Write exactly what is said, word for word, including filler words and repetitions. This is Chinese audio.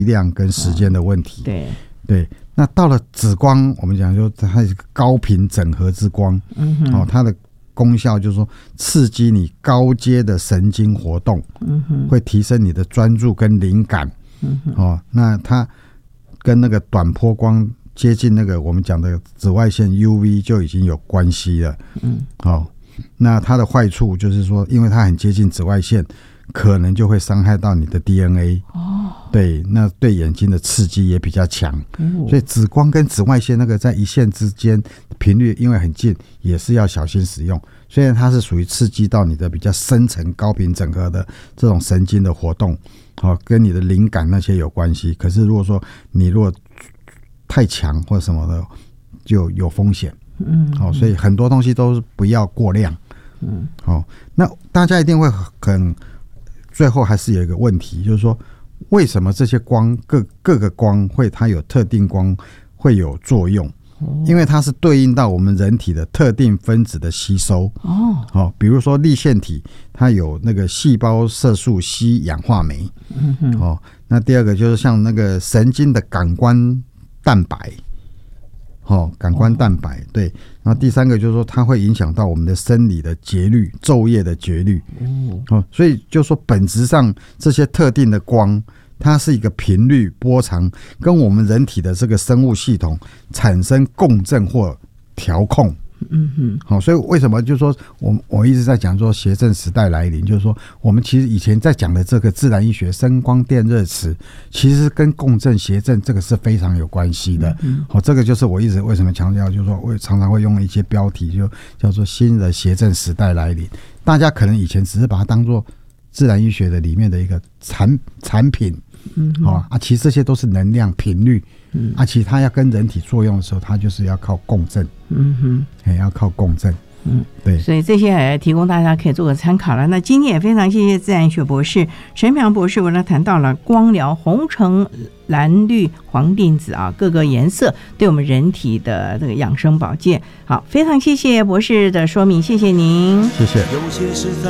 量跟时间的问题。 嗯、对对，那到了紫光，我们讲说它是高频整合之光，嗯哼，哦，它的功效就是说刺激你高阶的神经活动，嗯哼，会提升你的专注跟灵感，嗯哼，哦，那它跟那个短波光接近那个我们讲的紫外线 U V 就已经有关系了，嗯，哦，那它的坏处就是说，因为它很接近紫外线，可能就会伤害到你的 D N A， 哦，对，那对眼睛的刺激也比较强，哦，所以紫光跟紫外线那个在一线之间频率因为很近，也是要小心使用。虽然它是属于刺激到你的比较深层高频整合的这种神经的活动，哦，跟你的灵感那些有关系，可是如果说你如果太强或什么的，就有风险。嗯，好，所以很多东西都是不要过量。嗯，好，那大家一定会很，最后还是有一个问题，就是说，为什么这些光各各个光会它有特定光会有作用？因为它是对应到我们人体的特定分子的吸收。哦，好，比如说粒线体，它有那个细胞色素硒氧化酶。嗯哼，哦，那第二个就是像那个神经的感官蛋白。哦，感官蛋白，对，然后第三个就是说它会影响到我们的生理的节律，昼夜的节律。哦，所以就是说本质上这些特定的光，它是一个频率波长跟我们人体的这个生物系统产生共振或调控。嗯哼，好，所以为什么就是说我我一直在讲说协振时代来临，就是说我们其实以前在讲的这个自然医学声光电热磁，其实跟共振协振这个是非常有关系的。嗯，好，这个就是我一直为什么强调，就是说我常常会用一些标题，就叫做新的协振时代来临。大家可能以前只是把它当做自然医学的里面的一个产产品。嗯，哦啊，其实这些都是能量频率。嗯，啊，其实它要跟人体作用的时候，它就是要靠共振。嗯哼，也要靠共振。嗯，对， 所以这些也提供大家可以做个参考了。那今天也非常谢谢自然学博士陈平博士，为了谈到了光疗红橙蓝绿黄靛紫啊各个颜色对我们人体的这个养生保健。好，非常谢谢博士的说明，谢谢您， 谢谢。 有些事在